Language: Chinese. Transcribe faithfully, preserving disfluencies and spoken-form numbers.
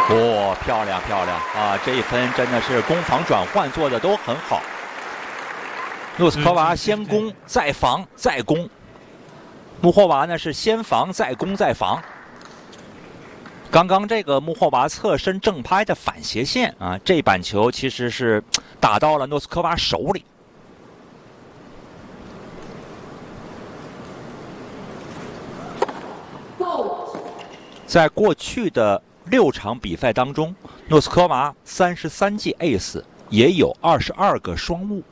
哦，漂亮漂亮啊！这一分真的是攻防转换做的都很好。诺斯科娃先攻再防再攻，穆霍娃呢是先防再攻再防。刚刚这个穆霍娃侧身正拍的反斜线啊，这板球其实是打到了诺斯科娃手里。在过去的六场比赛当中，诺斯科娃三十三记 ace 也有二十二个双误。